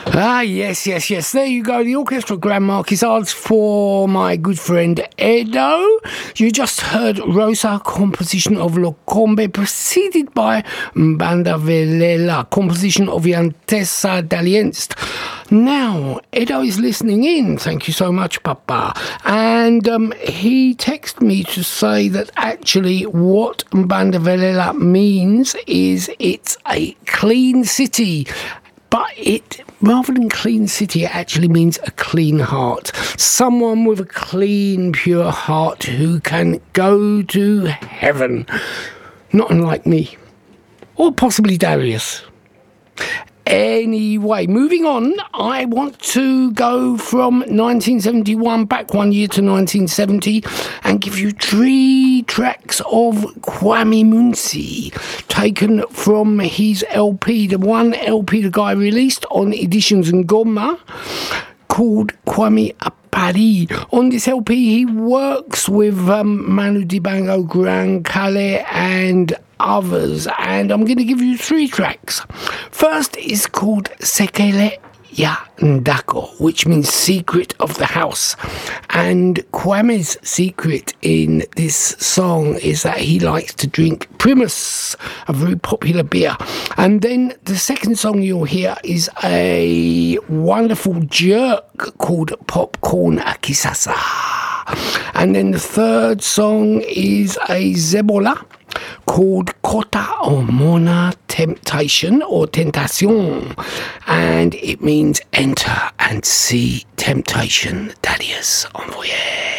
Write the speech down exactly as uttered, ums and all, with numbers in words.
Ah, yes, yes, yes. There you go. The Orchestra Grand Marquisades for my good friend Edo. You just heard Rosa, composition of Locombe, preceded by Banda Velela, composition of Yantessa D'Alienst. Now, Edo is listening in. Thank you so much, Papa. And um, he texted me to say that actually what Banda Velela means is it's a clean city. But it, rather than clean city, it actually means a clean heart. Someone with a clean, pure heart who can go to heaven. Not unlike me. Or possibly Darius. Anyway, moving on, I want to go from nineteen seventy-one back one year to nineteen seventy and give you three tracks of Kwame Munsi taken from his L P, the one L P the guy released on Editions Ngoma called Kwame Paris. On this L P, he works with um, Manu Dibango, Gran Kale and others, and I'm going to give you three tracks. First is called Sekele Ya Ndako, which means secret of the house, and Kwame's secret in this song is that he likes to drink Primus, a very popular beer. And then the second song you'll hear is a wonderful jerk called Popcorn Akisasa. And then the third song is a Zebola called Kota Omona Temptation or Tentation, and it means enter and see temptation. Thaddeus Envoyer.